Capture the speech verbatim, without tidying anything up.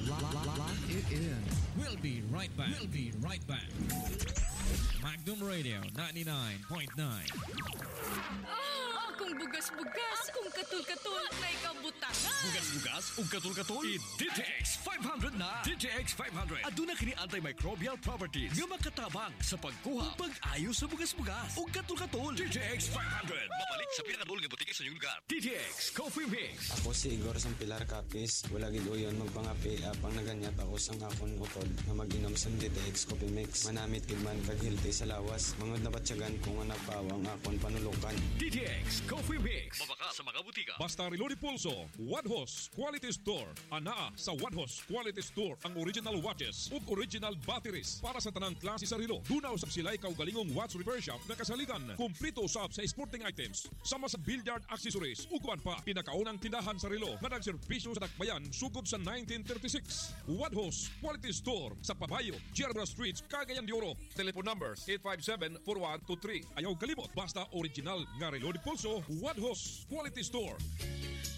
Lock it in. We'll be right back. We'll be right back. Magnum Radio ninety-nine point nine. Ah, akong bugas-bugas, akong katul-katul, may kabutangan. Bugas-bugas ug katul-katul. I-D T X five hundred na. D T X five hundred. Aduna kini antimicrobial properties nga makatabang sa pagkuha ug pag-ayo sa bugas-bugas ug katul-katul. D T X five hundred. Mapalit sa pinakadulong nga butike sa inyong lugar. D T X Coffee Mix. Ako si Igor sang Pilar Capis. Wala gid uyon magpangapi apang naganyat ako sang akon utod nga mag-inom sa D T X Coffee Mix. Manamit gid man kag healthy sa lawas. Mangod na batyagan kung nga napawang akon panulukan. D T X Coffee Mix. Mabaka sa mga butika. Basta Reloaded Pulso, Wadhos Quality Store. Anaa sa Wadhos Quality Store ang original watches ug original batteries para sa tanang klase sa relo. Dunaw sa sila'y kaugalingong watch repair shop na kasaligan. Kumplito usab sa sporting items, sama sa billiard accessories ug kuan pa. Pinakaunang tindahan sa relo nga nagserbisyo sa Dakbayan sugod sa nineteen thirty-six. Wadhos Quality Store sa Pabayo, Gerba Street, Cagayan de Oro. Telephone numbers eight five seven, four one two three. Ayaw kalimot, basta original nga Reloaded Pulso, Wadhos Quality Store.